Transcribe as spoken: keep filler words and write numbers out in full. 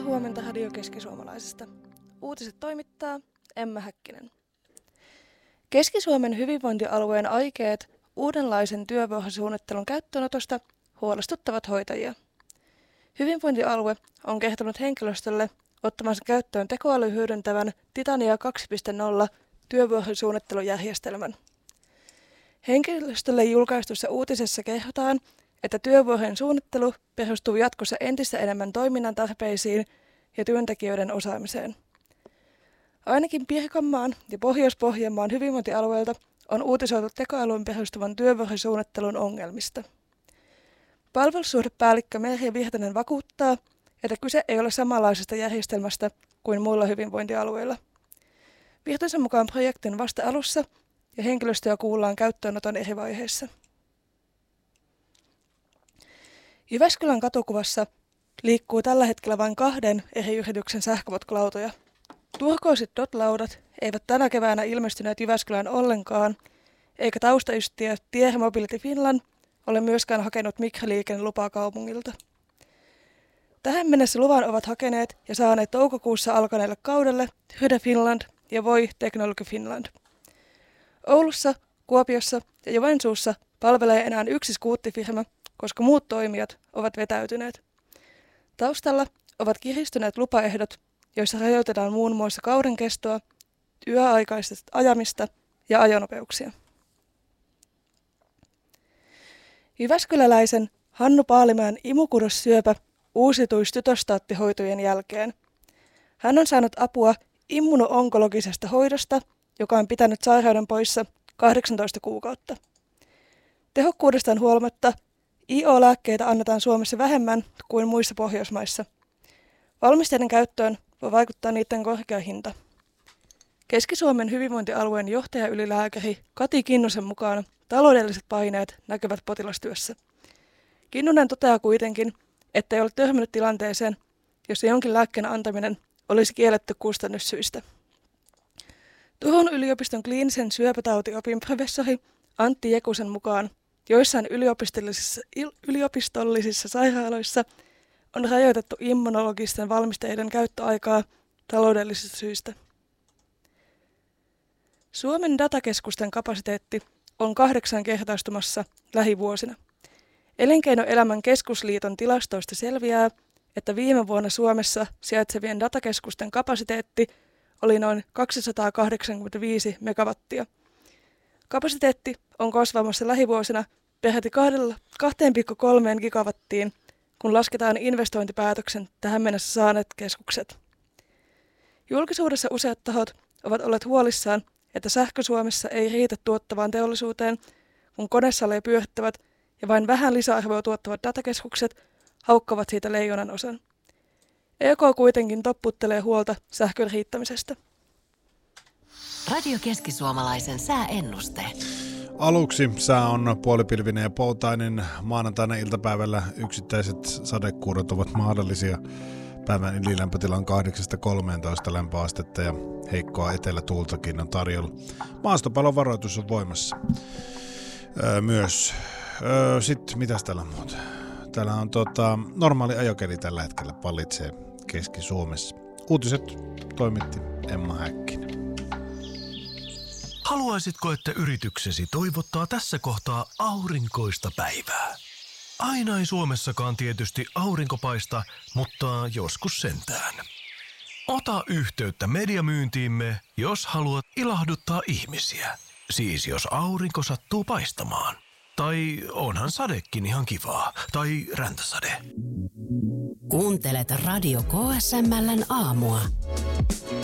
huomenta Radio Keski-Suomalaisesta. Uutiset toimittaa Emma Häkkinen. Keski-Suomen hyvinvointialueen aikeet uudenlaisen työvuorosuunnittelun käyttöönotosta huolestuttavat hoitajia. Hyvinvointialue on kehtonut henkilöstölle ottamansa käyttöön tekoäly hyödyntävän Titania kaksi piste nolla työvuorosuunnittelujärjestelmän. Henkilöstölle julkaistussa uutisessa kehotaan, että työvuorojen suunnittelu perustuu jatkossa entistä enemmän toiminnan tarpeisiin ja työntekijöiden osaamiseen. Ainakin Pirkanmaan ja Pohjois-Pohjanmaan hyvinvointialueelta on uutisoitu tekoälyyn perustuvan työvuorosuunnittelun ongelmista. Palvelussuhdepäällikkö Merja Virtanen vakuuttaa, että kyse ei ole samanlaisesta järjestelmästä kuin muilla hyvinvointialueilla. Virtasen mukaan projektin vasta alussa ja henkilöstöä kuullaan käyttöönoton eri vaiheissa. Jyväskylän katukuvassa liikkuu tällä hetkellä vain kahden eri yrityksen sähköpotkulautoja. Turkoiset D O T-laudat eivät tänä keväänä ilmestyneet Jyväskylään ollenkaan, eikä taustayhtiö Tier Mobility Finland ole myöskään hakenut mikroliikennelupaa kaupungilta. Tähän mennessä luvan ovat hakeneet ja saaneet toukokuussa alkaneelle kaudelle Hyde Finland ja Voi Technology Finland. Oulussa, Kuopiossa ja Joensuussa palvelee enää yksi skuuttifirma, koska muut toimijat ovat vetäytyneet. Taustalla ovat kiristyneet lupaehdot, joissa rajoitetaan muun muassa kauden kestoa, yöaikaista ajamista ja ajonopeuksia. Jyväskyläläisen Hannu Paalimäen imukudossyöpä uusitui stytostaattihoitojen jälkeen. Hän on saanut apua immuno-onkologisesta hoidosta, joka on pitänyt sairauden poissa kahdeksantoista kuukautta. Tehokkuudestaan huolimatta I O-lääkkeitä annetaan Suomessa vähemmän kuin muissa Pohjoismaissa. Valmisteiden käyttöön voi vaikuttaa niiden korkea hinta. Keski-Suomen hyvinvointialueen johtajaylilääkäri Kati Kinnusen mukaan taloudelliset paineet näkyvät potilastyössä. Kinnunen toteaa kuitenkin, ettei ole törmännyt tilanteeseen, jossa jonkin lääkkeen antaminen olisi kielletty kustannussyistä. Turun yliopiston kliinisen syöpätautiopin professori Antti Jekusen mukaan joissain yliopistollisissa, yliopistollisissa sairaaloissa on rajoitettu immunologisten valmisteiden käyttöaikaa taloudellisista syistä. Suomen datakeskusten kapasiteetti on kahdeksankertaistumassa lähivuosina. Elinkeinoelämän keskusliiton tilastoista selviää, että viime vuonna Suomessa sijaitsevien datakeskusten kapasiteetti oli noin kaksisataakahdeksankymmentäviisi megawattia. Kapasiteetti on kasvamassa lähivuosina peräti kaksi pilkku kolme gigawattiin, kun lasketaan investointipäätöksen tähän mennessä saaneet keskukset. Julkisuudessa useat tahot ovat olleet huolissaan, että sähkö Suomessa ei riitä tuottavaan teollisuuteen, kun konesaleja pyörittävät ja vain vähän lisäarvoa tuottavat datakeskukset haukkavat siitä leijonan osan. E K kuitenkin topputtelee huolta sähkön riittämisestä. Radio Keski-Suomalaisen sääennuste. Aluksi sää on puolipilvinen ja poutainen. Maanantaina iltapäivällä yksittäiset sadekuurot ovat mahdollisia. Päivän ylilämpötila on kahdeksasta kolmeentoista lämpöastetta ja heikkoa etelätuultakin on tarjolla. Maastopalon varoitus on voimassa. Öö, myös. Öö, Sitten mitäs täällä on muuta? Täällä on tota, normaali ajokeli tällä hetkellä vallitsee Keski-Suomessa. Uutiset toimitti Emma Häkkinen. Haluaisitko, että yrityksesi toivottaa tässä kohtaa aurinkoista päivää? Aina ei Suomessakaan tietysti aurinko paista, mutta joskus sentään. Ota yhteyttä mediamyyntiimme, jos haluat ilahduttaa ihmisiä. Siis jos aurinko sattuu paistamaan. Tai onhan sadekin ihan kivaa. Tai räntäsade. Kuuntelet Radio K S M L:n aamua.